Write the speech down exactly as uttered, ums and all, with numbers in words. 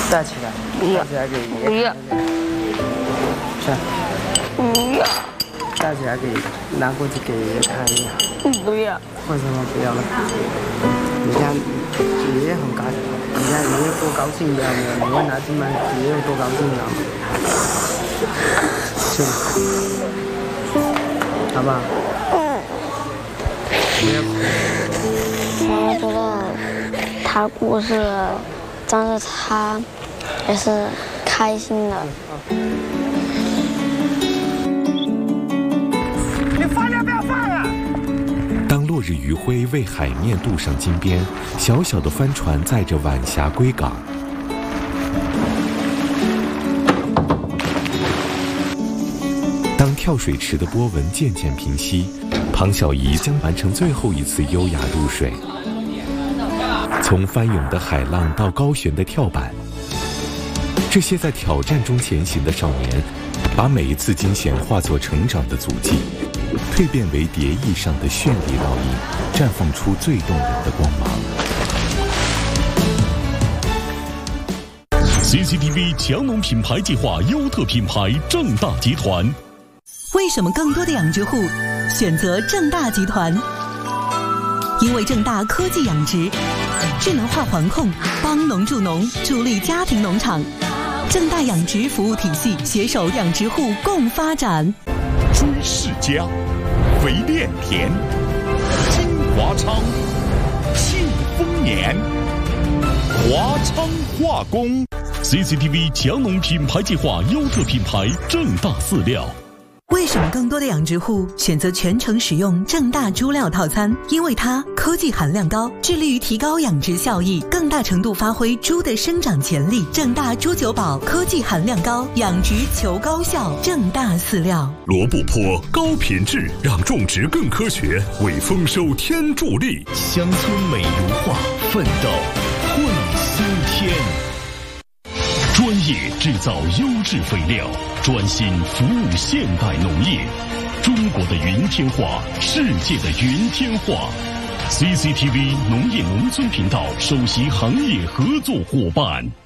站起来，站起来给爷爷看一下。不要。站起来给拿过去给爷爷看一下。 不要。 为什么不要呢？你看爷爷很高兴，你看爷爷多高兴，知道没有？你问他这么爷爷有多高兴，知道吗？是，好不好？嗯。 我觉得他过世了，但是他也是开心的。 你放要不要放啊？ 当落日余晖为海面镀上金边，小小的帆船载着晚霞归港。当跳水池的波纹渐渐平息，庞小怡将完成最后一次优雅入水。从翻涌的海浪到高悬的跳板，这些在挑战中前行的少年，把每一次惊险化作成长的足迹，蜕变为蝶翼上的绚丽倒影，绽放出最动人的光芒。 C C T V 强农品牌计划优特品牌正大集团。 为什么更多的养殖户选择正大集团？因为正大科技养殖，智能化环控，帮农助农，助力家庭农场。正大养殖服务体系携手养殖户共发展。 朱世家、肥炼田、金华昌、庆丰年、华昌化工。C C T V 强农品牌计划优特品牌正大饲料。 为什么更多的养殖户选择全程使用正大猪料套餐？因为它科技含量高，致力于提高养殖效益，更大程度发挥猪的生长潜力。正大猪九宝科技含量高，养殖求高效。正大饲料。 罗布泊高品质，让种植更科学，为丰收添助力。 乡村美如画，奋斗会苏天。 专业制造优质肥料，专心服务现代农业。中国的云天化，世界的云天化。C C T V 农业农村频道首席行业合作伙伴。